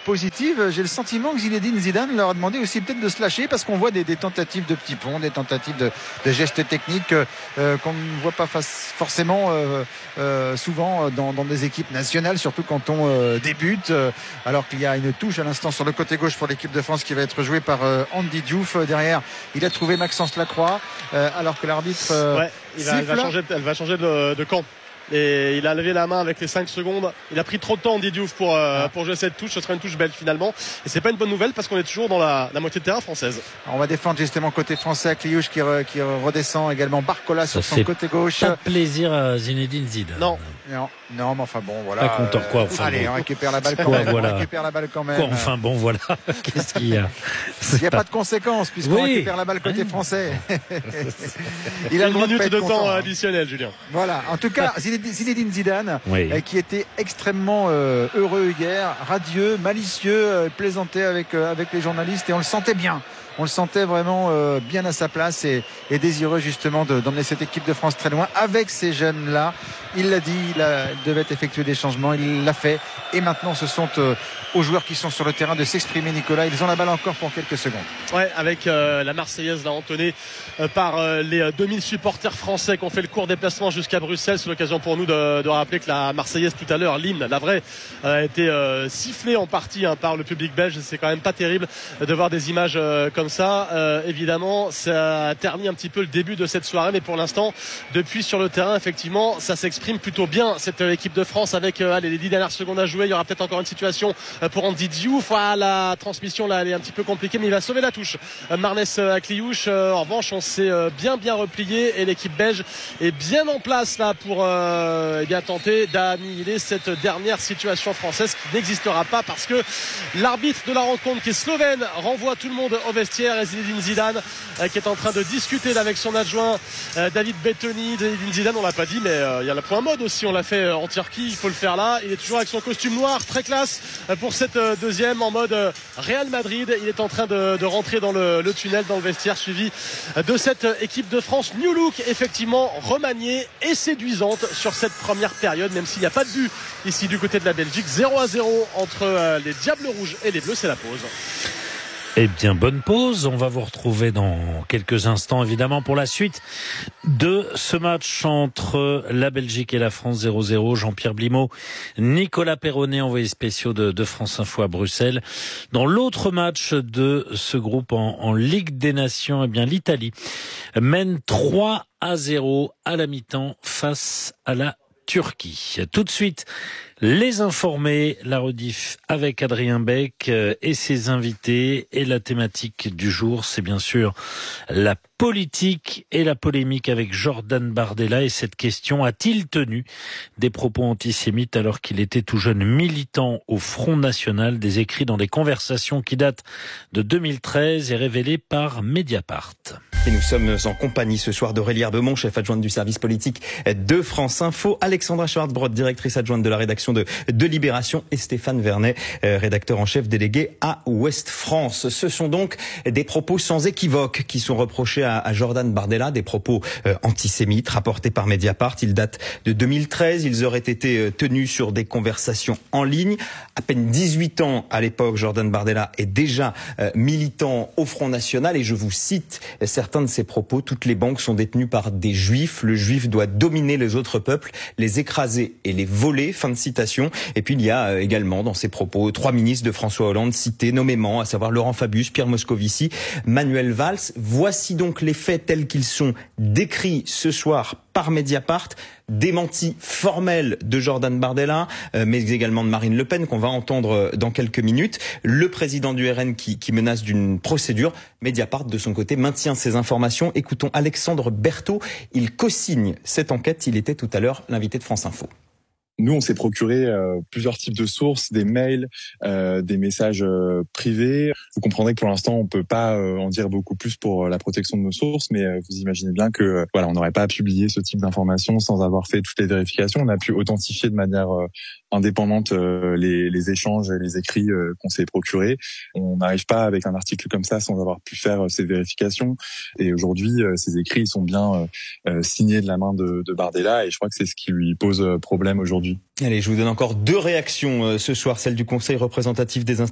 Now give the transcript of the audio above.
positive. J'ai le sentiment que Zinedine Zidane leur a demandé aussi peut-être de se lâcher, parce qu'on voit des tentatives de petits ponts, des tentatives de gestes techniques qu'on ne voit pas forcément souvent dans des équipes nationales, surtout quand on débute, alors qu'il y a une touche à l'instant sur le côté gauche pour l'équipe de France qui va être jouée par Andy Diouf. Derrière, il a trouvé Maxence Lacroix, alors que l'arbitre elle va changer de camp. Et il a levé la main avec les 5 secondes. Il a pris trop de temps, Andy Diouf, pour jouer cette touche. Ce sera une touche belge finalement. Et c'est pas une bonne nouvelle, parce qu'on est toujours dans la moitié de terrain française. Alors on va défendre justement côté français, à Kliouche qui redescend également. Barcola sur son côté gauche. Pas de plaisir à Zinedine Zidane. Non, mais enfin bon, voilà. Pas content, quoi. Enfin, allez, bon. On récupère la balle quand même. Voilà. On récupère la balle quand même. Quoi, enfin bon, voilà. Qu'est-ce qu'il y a? Il n'y a pas de conséquences, puisqu'on récupère la balle côté français. Il a une minute de temps additionnel, Julien. Voilà. En tout cas, Zinedine Zidane, qui était extrêmement heureux hier, radieux, malicieux, plaisantait avec les journalistes, et on le sentait bien. On le sentait vraiment bien à sa place et désireux justement d'emmener cette équipe de France très loin avec ces jeunes-là. Il l'a dit, il devait effectuer des changements, il l'a fait. Et maintenant, ce sont aux joueurs qui sont sur le terrain de s'exprimer, Nicolas. Ils ont la balle encore pour quelques secondes. Ouais, avec la Marseillaise là entonnée par les 2000 supporters français qui ont fait le court déplacement jusqu'à Bruxelles. C'est l'occasion pour nous de rappeler que la Marseillaise tout à l'heure, l'hymne, la vraie, a été sifflée en partie par le public belge. C'est quand même pas terrible de voir des images comme ça. Évidemment, ça a terni un petit peu le début de cette soirée, mais pour l'instant, depuis sur le terrain, effectivement, ça s'exprime plutôt bien, cette équipe de France, avec les 10 dernières secondes à jouer. Il y aura peut-être encore une situation pour Andy Diouf. La transmission là, elle est un petit peu compliquée, mais il va sauver la touche. Marnès Kliouche, en revanche, on s'est bien replié, et l'équipe belge est bien en place là pour tenter d'annihiler cette dernière situation française qui n'existera pas, parce que l'arbitre de la rencontre, qui est slovène, renvoie tout le monde au vestiaire, et Zinedine Zidane qui est en train de discuter là avec son adjoint David Bettoni. Zinedine Zidane, on l'a pas dit, mais il y a le point mode aussi, on l'a fait en Turquie, il faut le faire là. Il est toujours avec son costume noir, très classe pour cette deuxième, en mode Real Madrid. Il est en train de rentrer dans le tunnel, dans le vestiaire, suivi de cette équipe de France New Look, effectivement remaniée et séduisante sur cette première période, même s'il n'y a pas de but ici du côté de la Belgique. 0-0 entre les Diables Rouges et les Bleus. C'est la pause. Eh bien, bonne pause. On va vous retrouver dans quelques instants, évidemment, pour la suite de ce match entre la Belgique et la France. 0-0. Jean-Pierre Blimaud, Nicolas Perronnet, envoyés spéciaux de France Info à Bruxelles. Dans l'autre match de ce groupe en Ligue des Nations, eh bien, l'Italie mène 3-0 à la mi-temps face à la Turquie. Tout de suite, les informés, la rediff avec Adrien Beck et ses invités. Et la thématique du jour, c'est bien sûr la politique et la polémique avec Jordan Bardella. Et cette question: a-t-il tenu des propos antisémites alors qu'il était tout jeune militant au Front National? Des écrits dans des conversations qui datent de 2013 et révélés par Mediapart. Et nous sommes en compagnie ce soir d'Aurélie Herbemont, chef adjointe du service politique de France Info, Alexandra Schwartzbrod, directrice adjointe de la rédaction de Libération, et Stéphane Vernet, rédacteur en chef délégué à Ouest France. Ce sont donc des propos sans équivoque qui sont reprochés à Jordan Bardella, des propos antisémites rapportés par Mediapart. Ils datent de 2013, ils auraient été tenus sur des conversations en ligne. À peine 18 ans à l'époque, Jordan Bardella est déjà militant au Front National, et je vous cite certains de ses propos: toutes les banques sont détenues par des juifs, le juif doit dominer les autres peuples, les écraser et les voler, fin de citation. Et puis il y a également dans ses propos 3 ministres de François Hollande cités nommément, à savoir Laurent Fabius, Pierre Moscovici, Manuel Valls. Voici donc les faits tels qu'ils sont décrits ce soir par Mediapart. Démenti formel de Jordan Bardella, mais également de Marine Le Pen, qu'on va entendre dans quelques minutes. Le président du RN qui menace d'une procédure. Mediapart, de son côté, maintient ces informations. Écoutons Alexandre Berthaud. Il co-signe cette enquête. Il était tout à l'heure l'invité de France Info. Nous, on s'est procuré plusieurs types de sources, des mails, des messages privés. Vous comprendrez que pour l'instant, on peut pas en dire beaucoup plus pour la protection de nos sources, mais vous imaginez bien que on n'aurait pas publié ce type d'informations sans avoir fait toutes les vérifications. On a pu authentifier de manière indépendante les échanges et les écrits qu'on s'est procurés. On n'arrive pas avec un article comme ça sans avoir pu faire ces vérifications. Et aujourd'hui, ces écrits sont bien signés de la main de Bardella, et je crois que c'est ce qui lui pose problème aujourd'hui. Allez, je vous donne encore 2 réactions ce soir, celle du Conseil représentatif des